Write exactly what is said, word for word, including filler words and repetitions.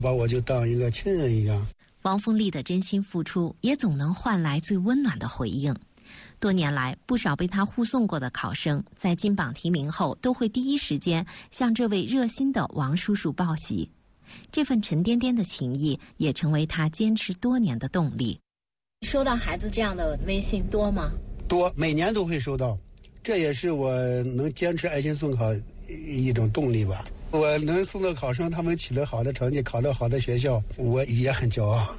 把我就当一个亲人一样。 王凤丽的真心付出也总能换来最温暖的回应。多年来，不少被他护送过的考生在金榜题名后都会第一时间向这位热心的王叔叔报喜，这份沉甸甸的情谊也成为他坚持多年的动力。 收到孩子这样的微信多吗？ 多，每年都会收到，这也是我能坚持爱心送考一种动力吧。我能送到考生他们取得好的成绩，考到好的学校，我也很骄傲。